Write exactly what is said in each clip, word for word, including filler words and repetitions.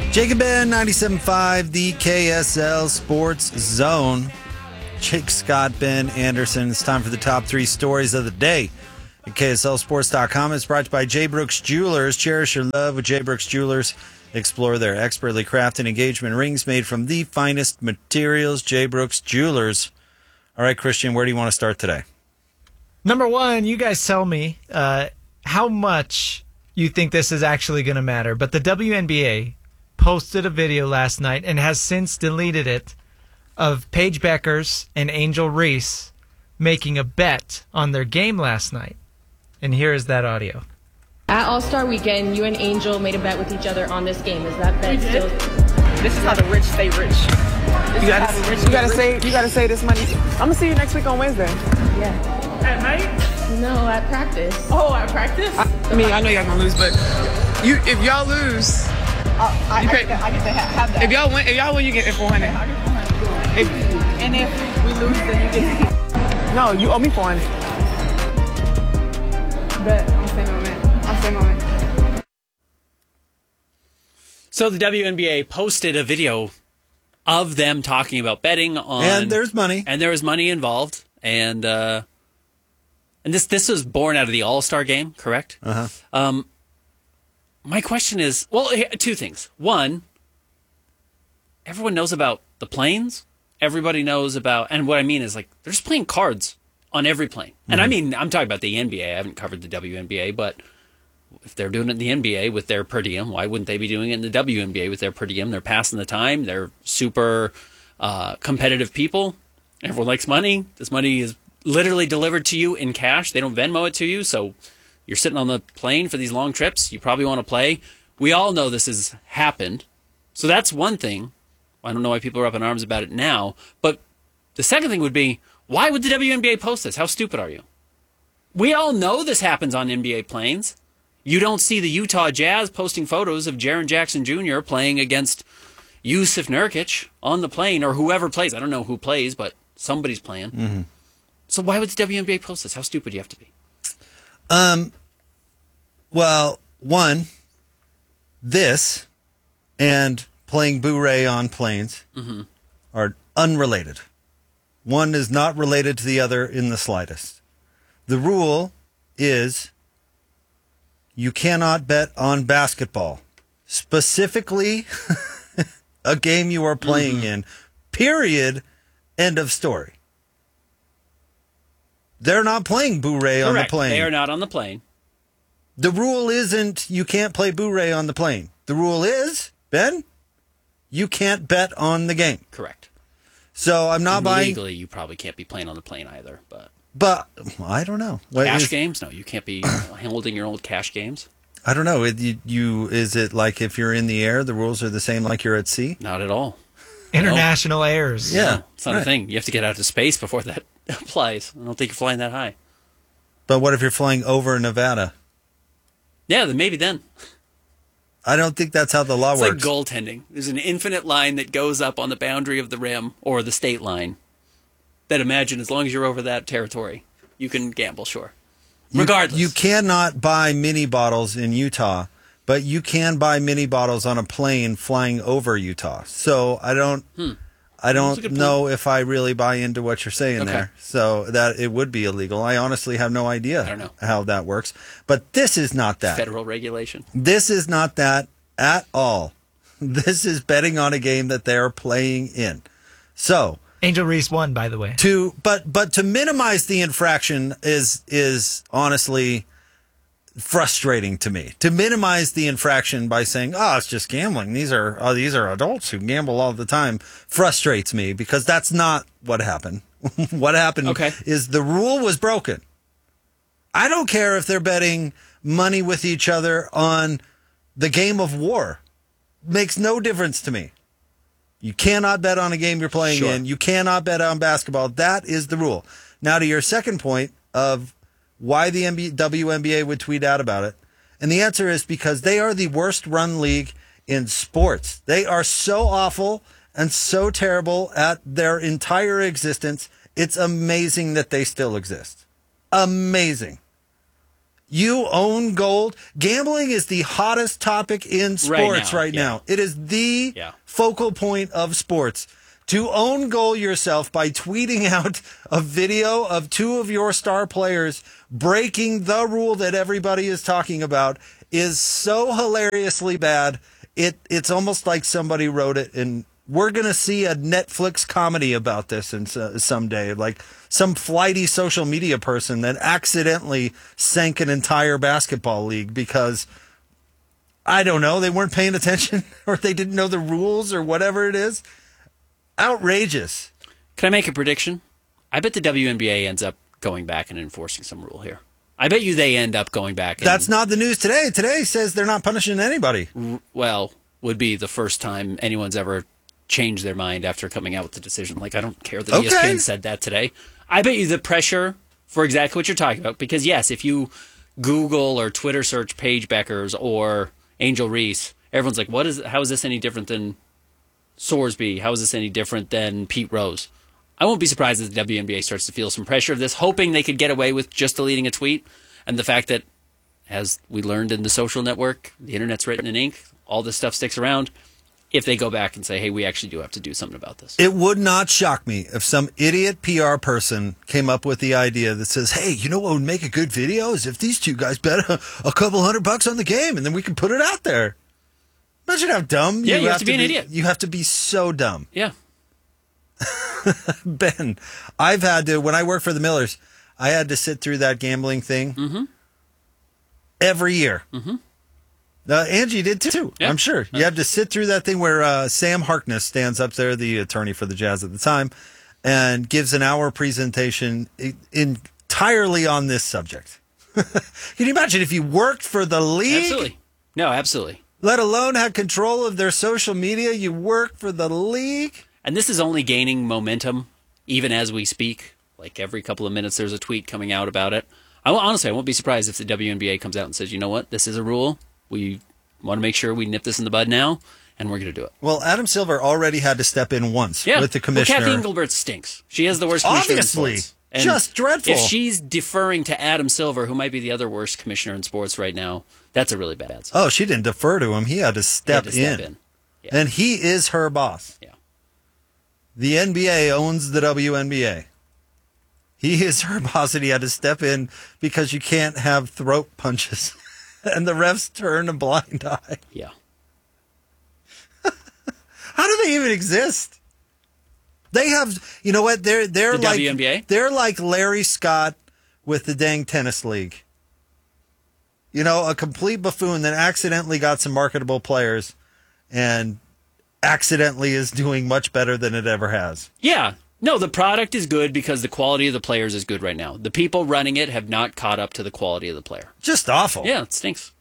Jacob Ben, ninety-seven point five, the K S L Sports Zone. Jake Scott, Ben Anderson. It's time for the top three stories of the day at K S L Sports dot com. It's brought to you by J. Brooks Jewelers. Cherish your love with J. Brooks Jewelers. Explore their expertly crafted engagement rings made from the finest materials. J. Brooks Jewelers. All right, Christian, where do you want to start today? Number one, you guys tell me uh, how much you think this is actually going to matter. But the W N B A posted a video last night and has since deleted it of Paige Beckers and Angel Reese making a bet on their game last night. And here is that audio. At All-Star Weekend, you and Angel made a bet with each other on this game. Is that bet still? This is how the rich stay rich. You gotta, you gotta save, you gotta save this money. I'm gonna see you next week on Wednesday. Yeah. At night? No, at practice. Oh, at practice? I, I mean, I know y'all gonna lose, but you, if y'all lose, uh, I, you pay, I, I get to ha- have that. If y'all win, if y'all win, you get four hundred. I get four hundred. If, and if we lose, then you get to keep. No, you owe me four hundred. Bet I'm saying on it. I'm saying on it. So the W N B A posted a video of them talking about betting on, And there's money. and there was money involved, and uh, and this this was born out of the All-Star game, correct? Uh-huh. Um, my question is, well, here- two things. One, everyone knows about the planes. Everybody knows about, and what I mean is, like, they're just playing cards on every plane. And I mean, I'm talking about the N B A. I haven't covered the W N B A, but if they're doing it in the N B A with their per diem, why wouldn't they be doing it in the W N B A with their per diem? They're passing the time. They're super uh, competitive people. Everyone likes money. This money is literally delivered to you in cash. They don't Venmo it to you. So you're sitting on the plane for these long trips. You probably want to play. We all know this has happened. So that's one thing. I don't know why people are up in arms about it now. But the second thing would be, why would the W N B A post this? How stupid are you? We all know this happens on N B A planes. You don't see the Utah Jazz posting photos of Jaren Jackson Junior playing against Yusuf Nurkic on the plane, or whoever plays. I don't know who plays, but somebody's playing. Mm-hmm. So why would the W N B A post this? How stupid do you have to be? Um. Well, one, this and playing Boo-Ray on planes Mm-hmm. are unrelated. One is not related to the other in the slightest. The rule is you cannot bet on basketball, specifically a game you are playing Mm-hmm. in, period, end of story. They're not playing Boo-Ray on the Correct. plane. They are not on the plane. The rule isn't you can't play Boo-Ray on the plane. The rule is, Ben, you can't bet on the game. Correct. So I'm not And buying. legally, you probably can't be playing on the plane either. But But I don't know. What cash is- games? No, you can't be holding your old cash games. I don't know. It, you, you is it like if you're in the air, the rules are the same like you're at sea? Not at all. International airs. Yeah, No, it's not right. a thing. You have to get out to space before that applies. I don't think you're flying that high. But what if you're flying over Nevada? Yeah, then maybe then. I don't think that's how the law It's works. like goaltending. There's an infinite line that goes up on the boundary of the rim or the state line. That imagine as long as you're over that territory, you can gamble, sure. You- Regardless. You, cannot buy mini bottles in Utah, but you can buy mini bottles on a plane flying over Utah. So I don't, Hmm. I That's a don't good know if I really buy into what you're saying Okay. there. So that it would be illegal. I honestly have no idea I don't know. how that works. But this is not that. Federal regulation. This is not that at all. This is betting on a game that they're playing in. So Angel Reese won, by the way. to but but to minimize the infraction is is honestly frustrating to me. To minimize the infraction by saying, "Oh, it's just gambling. These are oh, these are adults who gamble all the time," frustrates me because that's not what happened. What happened Okay. is the rule was broken. I don't care if they're betting money with each other on the game of war. Makes no difference to me. You cannot bet on a game you're playing Sure. in. You cannot bet on basketball. That is the rule. Now to your second point of why the N B A, W N B A would tweet out about it. And the answer is because they are the worst run league in sports. They are so awful and so terrible at their entire existence. It's amazing that they still exist. Amazing. You own gold. Gambling is the hottest topic in sports right now. now, Right now. It is the Yeah. focal point of sports. To own goal yourself by tweeting out a video of two of your star players breaking the rule that everybody is talking about is so hilariously bad. It it's almost like somebody wrote it, and we're going to see a Netflix comedy about this in uh, someday, like some flighty social media person that accidentally sank an entire basketball league because, I don't know, they weren't paying attention or they didn't know the rules or whatever it is. Outrageous. Can I make a prediction? I bet the W N B A ends up going back and enforcing some rule here. I bet you they end up going back. And, That's not the news today. Today says they're not punishing anybody. well, would be the first time anyone's ever changed their mind after coming out with the decision. Like, I don't care that E S P N Okay. said that today. I bet you the pressure for exactly what you're talking about, because yes, if you Google or Twitter search Paige Beckers or Angel Reese, everyone's like, "What is? How is this any different than Sorsby? How is this any different than Pete Rose?" I won't be surprised if the W N B A starts to feel some pressure of this, hoping they could get away with just deleting a tweet. And the fact that, as we learned in the social network, the internet's written in ink, all this stuff sticks around. If they go back and say, hey, we actually do have to do something about this. It would not shock me if some idiot P R person came up with the idea that says, hey, you know what would make a good video is if these two guys bet a, a couple hundred bucks on the game and then we can put it out there. Imagine how dumb Yeah, you have to be an idiot. You have to be so dumb. Yeah. Ben, I've had to, when I worked for the Millers, I had to sit through that gambling thing Mm-hmm. every year. Mm-hmm. Uh, Angie did too, Yeah. I'm sure. You had to sit through that thing where uh, Sam Harkness stands up there, the attorney for the Jazz at the time, and gives an hour presentation i- entirely on this subject. Can you imagine if you worked for the league? Absolutely. No, absolutely. Let alone had control of their social media, you work for the league? And this is only gaining momentum even as we speak. Like every couple of minutes, there's a tweet coming out about it. I will, honestly, I won't be surprised if the W N B A comes out and says, you know what, this is a rule. We want to make sure we nip this in the bud now, and we're going to do it. Well, Adam Silver already had to step in once Yeah. with the commissioner. Well, Kathy Engelbert stinks. She has the worst commissioner Obviously. in sports. And Just dreadful. If she's deferring to Adam Silver, who might be the other worst commissioner in sports right now, that's a really bad sign. Oh, she didn't defer to him. He had to He step, had to step in. in. Yeah. And he is her boss. Yeah. The N B A owns the W N B A. He is her boss, and he had to step in because you can't have throat punches. And the refs turn a blind eye. Yeah. How do they even exist? They have, you know what? They're they're The like W N B A? They're like Larry Scott with the dang tennis league. You know, a complete buffoon that accidentally got some marketable players, and accidentally is doing much better than it ever has. Yeah. No, the product is good because the quality of the players is good right now. The people running it have not caught up to the quality of the player. Just awful. Yeah, it stinks.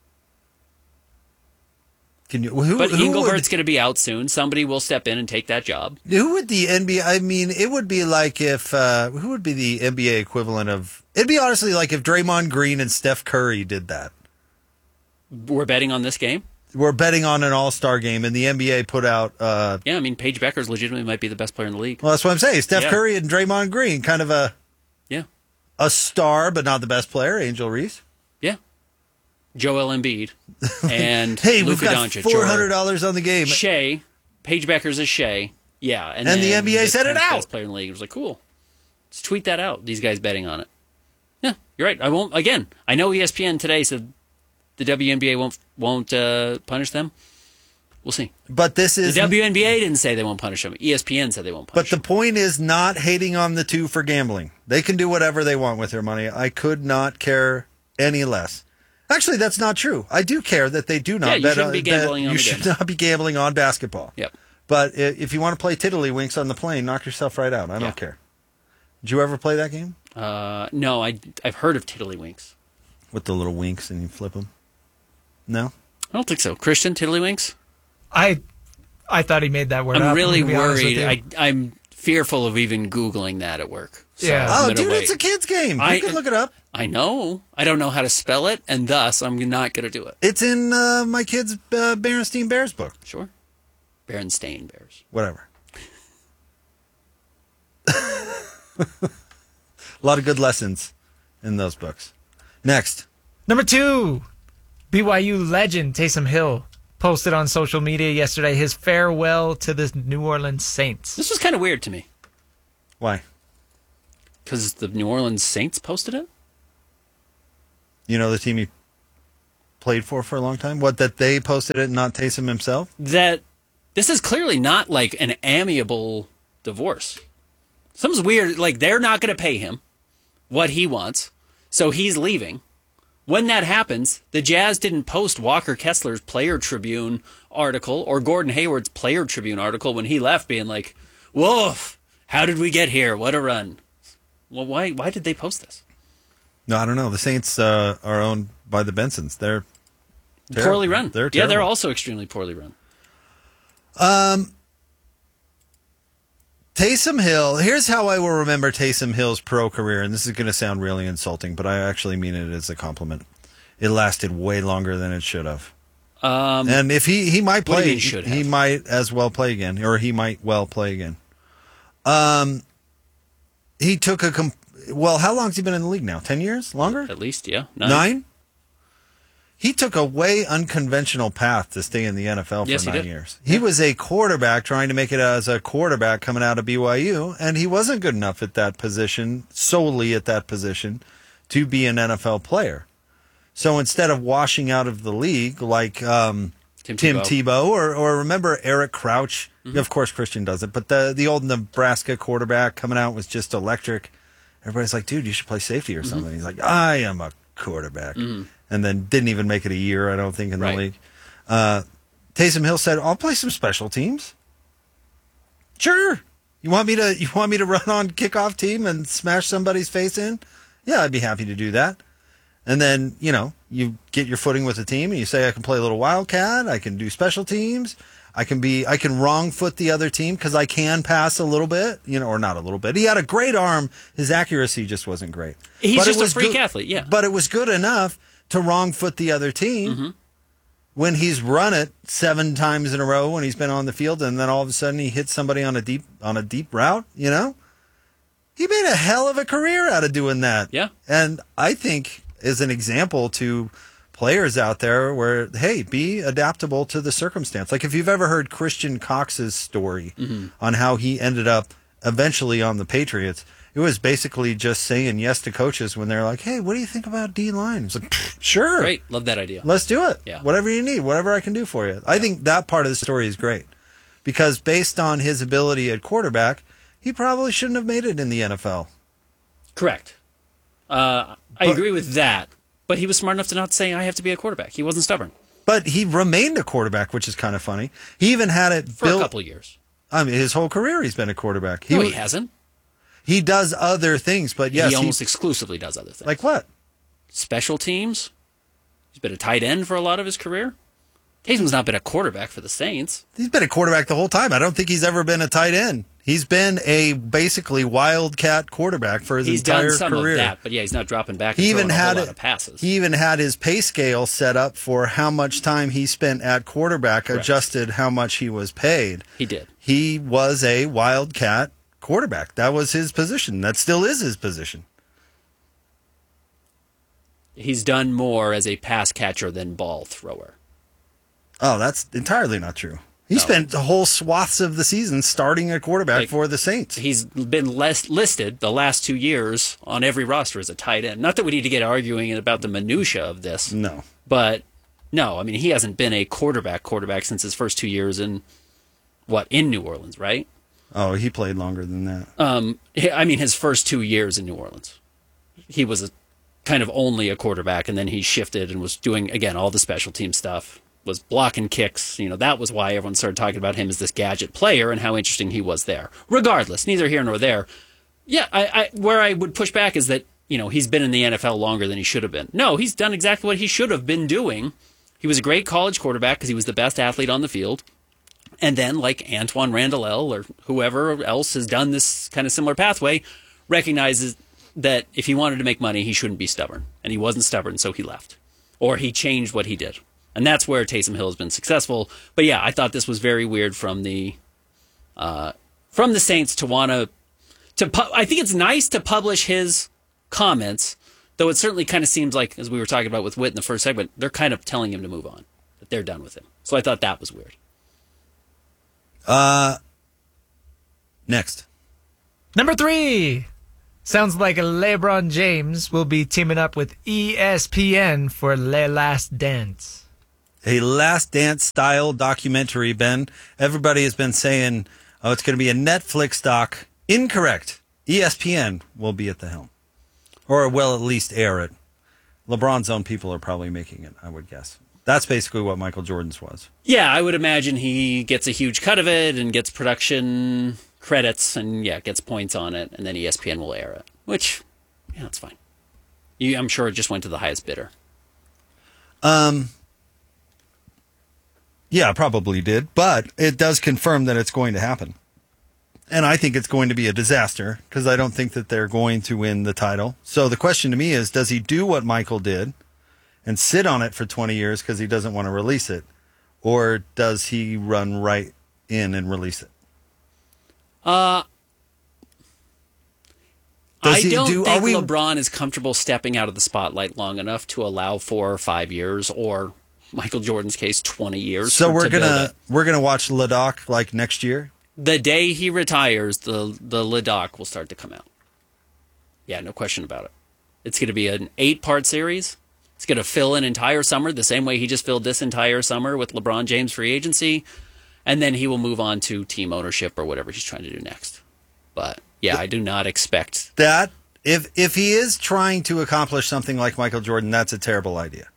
Can you? Who, But who Engelbert's would, going to be out soon. Somebody will step in and take that job. who would the N B A? I mean, it would be like if uh, who would be the N B A equivalent of? It'd be honestly like if Draymond Green and Steph Curry did that. We're betting on this game. We're betting on an All-Star game, and the N B A put out. Uh, Yeah, I mean, Paige Beckers legitimately might be the best player in the league. well, that's what I'm saying. Steph Yeah. Curry and Draymond Green, kind of a Yeah. a star, but not the best player. Angel Reese. Yeah. Joel Embiid and Hey, we've Luka got Doncic. four hundred dollars on the game. Shea. Paige Beckers is Shea. Yeah. And, And the then N B A said it tenth out. Best player in the league. It was like, cool. Just tweet that out. These guys betting on it. Yeah, you're right. I won't, again, I know E S P N today said the W N B A won't, won't uh, punish them. We'll see. But this The is. W N B A didn't say they won't punish them. E S P N said they won't But punish the them. point is not hating on the two for gambling. They can do whatever they want with their money. I could not care any less. Actually, that's not true. I do care that they do not Yeah, you bet shouldn't on be that gambling on You the should games. not be gambling on basketball. Yep. But i- if you want to play tiddlywinks on the plane, knock yourself right out. I don't Yeah. care. Did you ever play that game Uh, no, I, I've heard of Tiddlywinks. with the little winks and you flip them? No. I don't think so. Christian, Tiddlywinks? I I thought he made that word up. I'm really gonna be honest with worried. you. I, I'm fearful of even Googling that at work. So Yeah. I'm Oh, gonna dude, wait. it's a kid's game. I- you can look it up. I know. I don't know how to spell it, and thus I'm not going to do it. It's in uh, my kid's uh, Berenstein Bears book. Sure. Berenstain Bears. Whatever. A lot of good lessons in those books. Next, Number two, B Y U legend Taysom Hill posted on social media yesterday his farewell to the New Orleans Saints. This was kind of weird to me. Why? Because the New Orleans Saints posted it? You know the team he played for for a long time? What, that they posted it and not Taysom himself? That this is clearly not like an amiable divorce. Something's weird. Like, they're not going to pay him what he wants, so he's leaving. When that happens, the Jazz didn't post Walker Kessler's Player Tribune article or Gordon Hayward's Player Tribune article when he left, being like, "Woof, how did we get here? What a run." Well, why why did they post this? No, I don't know. The Saints uh, are owned by the Bensons. They're terrible. Poorly run. They're yeah, terrible. they're also extremely poorly run. Um, Taysom Hill, here's how I will remember Taysom Hill's pro career, and this is going to sound really insulting, but I actually mean it as a compliment. It lasted way longer than it should have. Um, and if he, he might what do you play, mean should he have? might as well play again, or he might well play again. Um, he took a, comp- well, how long has he been in the league now? ten years? Longer? At least, yeah. Nine? Nine? He took a way unconventional path to stay in the N F L for Yes, he nine did. years. He was a quarterback trying to make it as a quarterback coming out of B Y U, and he wasn't good enough at that position, solely at that position, to be an N F L player. So instead of washing out of the league like um, Tim Tim Tebow. Tebow, or, or remember Eric Crouch? Mm-hmm. Of course, Christian doesn't, but the, the old Nebraska quarterback coming out was just electric. Everybody's like, dude, you should play safety or something. Mm-hmm. He's like, I am a quarterback. Mm-hmm. And then didn't even make it a year, I don't think, in the Right. league. Uh, Taysom Hill said, I'll play some special teams. Sure. You want me to you want me to run on kickoff team and smash somebody's face in? Yeah, I'd be happy to do that. And then, you know, you get your footing with the team and you say, I can play a little wildcat, I can do special teams, I can be I can wrong foot the other team because I can pass a little bit, you know, or not a little bit. He had a great arm, his accuracy just wasn't great. He's But it just a was freak good- athlete, yeah. But it was good enough to wrong foot the other team Mm-hmm. when he's run it seven times in a row when he's been on the field, and then all of a sudden he hits somebody on a deep on a deep route. You know, he made a hell of a career out of doing that. Yeah. And I think as an example to players out there, where hey, be adaptable to the circumstance. Like if you've ever heard Christian Cox's story Mm-hmm. on how he ended up eventually on the Patriots. It was basically just saying yes to coaches when they're like, hey, what do you think about D-line? It's like, sure. Great. Love that idea. Let's do it. Yeah. Whatever you need, whatever I can do for you. I think that part of the story is great because based on his ability at quarterback, he probably shouldn't have made it in the N F L. Correct. Uh, I But- agree with that. But he was smart enough to not say, I have to be a quarterback. He wasn't stubborn But he remained a quarterback, which is kind of funny. He even had it for built. a couple of years. I mean, his whole career he's been a quarterback. He, No, he was- hasn't. He does other things, but yes, he he- almost exclusively does other things. like what? Special teams. He's been a tight end for a lot of his career. Taysom's not been a quarterback for the Saints. He's been a quarterback the whole time. I don't think he's ever been a tight end. He's been a basically wildcat quarterback for his He's entire done some career. of that, but yeah, he's not dropping back and He throwing even a whole had lot it, of passes. He even had his pay scale set up for how much time he spent at quarterback, Correct. adjusted how much he was paid. He did. He was a wildcat quarterback. That was his position. That still is his position. He's done more as a pass catcher than ball thrower. Oh, that's entirely not true. He No. spent the whole swaths of the season starting a quarterback Like- for the Saints. He's been less listed the last two years on every roster as a tight end. Not that we need to get arguing about the minutia of this, No. but no, I mean he hasn't been a quarterback quarterback since his first two years in what in New Orleans, right? Oh, he played longer than that. Um, I mean his first two years in New Orleans, he was a, kind of only a quarterback, and then he shifted and was doing again all the special team stuff. Was blocking kicks. You know, that was why everyone started talking about him as this gadget player and how interesting he was there. Regardless, neither here nor there. Yeah, I, I where I would push back is that, you know, he's been in the N F L longer than he should have been. No, he's done exactly what he should have been doing. He was a great college quarterback because he was the best athlete on the field. And then, like Antoine Randall or whoever else has done this kind of similar pathway, recognizes that if he wanted to make money, he shouldn't be stubborn. And he wasn't stubborn, so he left. Or he changed what he did. And that's where Taysom Hill has been successful. But yeah, I thought this was very weird from the uh, from the Saints to want to to. Pu- I think it's nice to publish his comments Though it certainly kind of seems like, as we were talking about with Witt in the first segment, they're kind of telling him to move on, that they're done with him. So I thought that was weird. Uh, next. Number three. Sounds like LeBron James will be teaming up with E S P N for Le Last Dance. A Last Dance style documentary, Ben. Everybody has been saying, oh, it's going to be a Netflix doc. Incorrect. E S P N will be at the helm. Or will at least air it. LeBron's own people are probably making it, I would guess. That's basically what Michael Jordan's was. Yeah, I would imagine he gets a huge cut of it and gets production credits and, yeah, gets points on it, and then E S P N will air it, which, yeah, that's fine. You, I'm sure it just went to the highest bidder. Um, yeah, probably did, but it does confirm that it's going to happen. And I think it's going to be a disaster because I don't think that they're going to win the title. So the question to me is, does he do what Michael did and sit on it for twenty years because he doesn't want to release it? Or does he run right in and release it? Uh, Does I he don't do- think are we- LeBron is comfortable stepping out of the spotlight long enough to allow four or five years, or Michael Jordan's case, twenty years. So for- we're to build gonna it. we're gonna watch Ladakh like next year. The day he retires, the the Ladakh will start to come out. Yeah, no question about it. It's going to be an eight-part series. It's going to fill an entire summer the same way he just filled this entire summer with LeBron James free agency, and then he will move on to team ownership or whatever he's trying to do next. But yeah, I do not expect That if if he is trying to accomplish something like Michael Jordan, that's a terrible idea.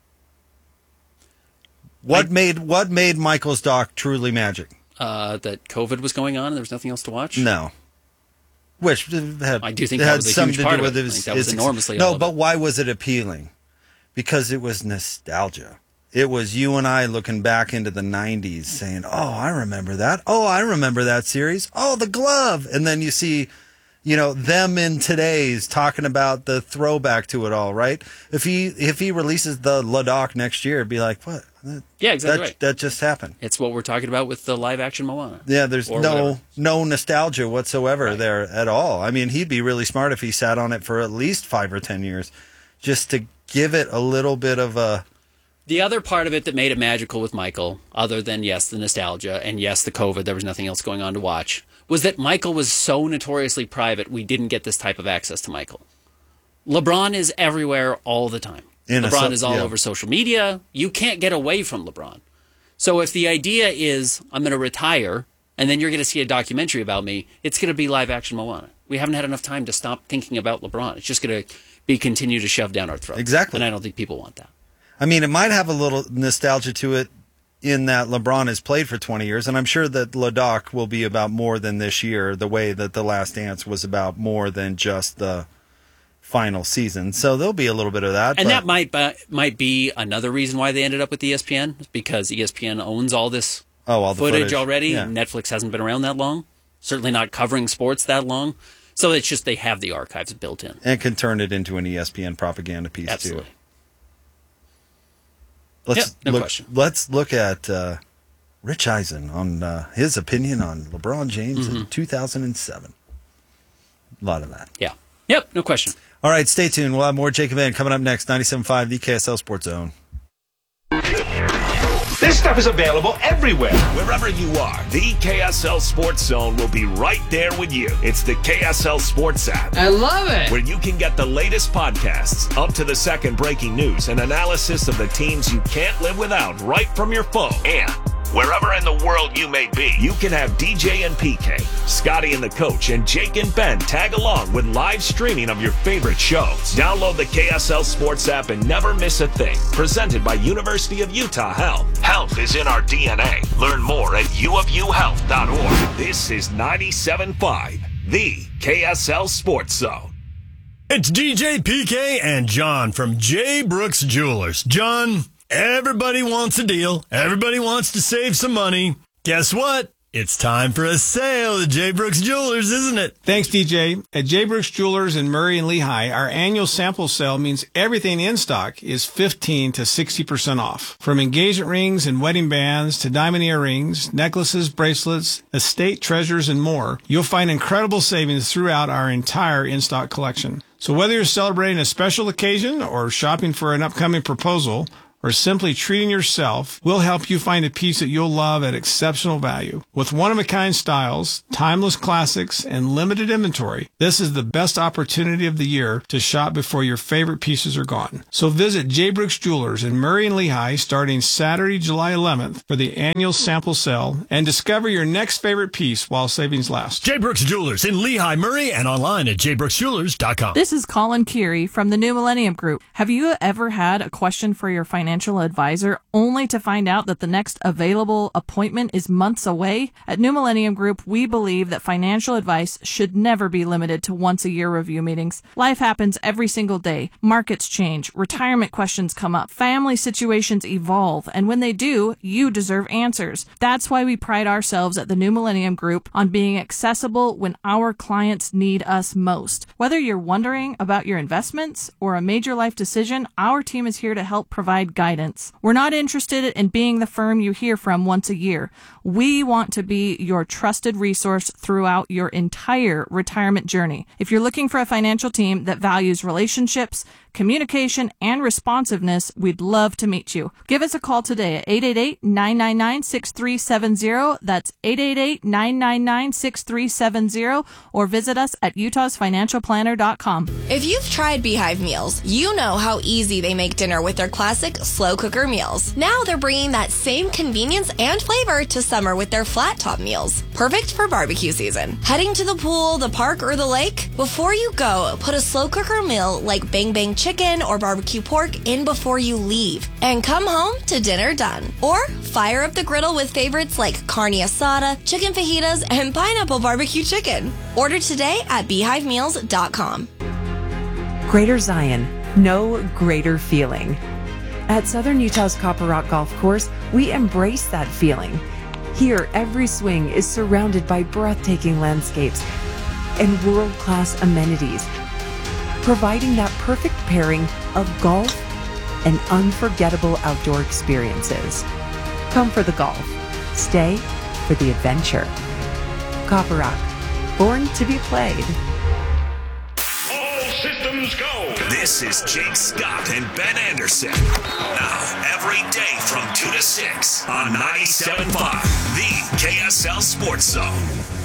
What I- made what made Michael's doc truly magic? uh, that COVID was going on and there was nothing else to watch. No. Which had, I do think it that had was a something huge to part do of with it. I his, think that was his- enormously No, all of but it. why was it appealing? Because it was nostalgia. It was you and I looking back into the nineties saying, oh, I remember that. Oh, I remember that series. Oh, the glove. And then you see, you know, them in today's talking about the throwback to it all, right? If he if he releases the Ladakh next year, it'd be like, what? That, Yeah, exactly that, right. that just happened. It's what we're talking about with the live-action Moana. Yeah, there's Or no whatever. no nostalgia whatsoever Right. there at all. I mean, he'd be really smart if he sat on it for at least five or ten years, just to give it a little bit of a. The other part of it that made it magical with Michael, other than, yes, the nostalgia, and yes, the COVID, there was nothing else going on to watch, was that Michael was so notoriously private, we didn't get this type of access to Michael. LeBron is everywhere all the time. In a LeBron so- is all yeah. over social media. You can't get away from LeBron. So if the idea is, I'm going to retire, and then you're going to see a documentary about me, it's going to be live-action Moana. We haven't had enough time to stop thinking about LeBron. It's just going to be continue to shove down our throats. Exactly. And I don't think people want that. I mean, it might have a little nostalgia to it in that LeBron has played for twenty years, and I'm sure that Ladakh will be about more than this year, the way that The Last Dance was about more than just the final season. So there'll be a little bit of that. And but- that might uh, might be another reason why they ended up with E S P N, because E S P N owns all this oh, all the footage, footage, already. Yeah. Netflix hasn't been around that long, certainly not covering sports that long. So it's just they have the archives built in. And can turn it into an E S P N propaganda piece Absolutely. too. Let's Yep, no look, question. Let's look at uh, Rich Eisen on uh, his opinion on LeBron James Mm-hmm. in two thousand seven. A lot of that. Yeah. Yep, no question. All right, stay tuned. We'll have more Jacob Van coming up next. ninety-seven point five, the K S L Sports Zone. This stuff is available everywhere. Wherever you are, the K S L Sports Zone will be right there with you. It's the K S L Sports app, I love it. where you can get the latest podcasts, up to the second breaking news, and analysis of the teams you can't live without right from your phone. And wherever in the world you may be, you can have D J and P K, Scotty and the Coach, and Jake and Ben tag along with live streaming of your favorite shows. Download the K S L Sports app and never miss a thing. Presented by University of Utah Health. Health is in our D N A. Learn more at u of u health dot org. This is ninety-seven point five, the K S L Sports Zone. It's D J P K and John from J. Brooks Jewelers. John, everybody wants a deal. Everybody wants to save some money. Guess what? It's time for a sale at J. Brooks Jewelers, isn't it? Thanks, D J. At J. Brooks Jewelers in Murray and Lehigh, our annual sample sale means everything in stock is fifteen to sixty percent off. From engagement rings and wedding bands to diamond earrings, necklaces, bracelets, estate treasures, and more, you'll find incredible savings throughout our entire in-stock collection. So whether you're celebrating a special occasion or shopping for an upcoming proposal, or simply treating yourself, we'll help you find a piece that you'll love at exceptional value. With one-of-a-kind styles, timeless classics, and limited inventory, this is the best opportunity of the year to shop before your favorite pieces are gone. So visit J. Brooks Jewelers in Murray and Lehigh starting Saturday, July eleventh for the annual sample sale and discover your next favorite piece while savings last. J. Brooks Jewelers in Lehigh, Murray, and online at j brooks jewelers dot com. This is Colin Keary from the New Millennium Group. Have you ever had a question for your financial advisor only to find out that the next available appointment is months away? At New Millennium Group, we believe that financial advice should never be limited to once a year review meetings. Life happens every single day. Markets change, retirement questions come up, family situations evolve, and when they do, you deserve answers. That's why we pride ourselves at the New Millennium Group on being accessible when our clients need us most. Whether you're wondering about your investments or a major life decision, our team is here to help provide guidance. We're not interested in being the firm you hear from once a year. We want to be your trusted resource throughout your entire retirement journey. If you're looking for a financial team that values relationships, communication, and responsiveness, we'd love to meet you. Give us a call today at eight eight eight, nine nine nine, six three seven zero. That's eight eight eight, nine nine nine, six three seven zero, or visit us at utahs financial planner dot com. If you've tried Beehive meals, you know how easy they make dinner with their classic slow cooker meals. Now they're bringing that same convenience and flavor to summer with their flat top meals. Perfect for barbecue season. Heading to the pool, the park, or the lake? Before you go, put a slow cooker meal like Bang Bang chicken or barbecue pork in before you leave. And come home to dinner done. Or fire up the griddle with favorites like carne asada, chicken fajitas, and pineapple barbecue chicken. Order today at beehive meals dot com. Greater Zion, no greater feeling. At Southern Utah's Copper Rock Golf Course, we embrace that feeling. Here, every swing is surrounded by breathtaking landscapes and world-class amenities, providing that perfect pairing of golf and unforgettable outdoor experiences. Come for the golf. Stay for the adventure. Copper Rock, born to be played. Systems go. This is Jake Scott and Ben Anderson. Now, every day from two to six on ninety-seven point five, the K S L Sports Zone.